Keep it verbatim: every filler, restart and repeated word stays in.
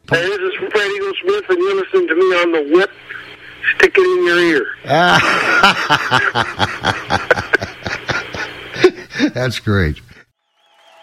Hey, this is Fred Eagle Smith, and you listen to me on the whip. Stick it in your ear. That's great.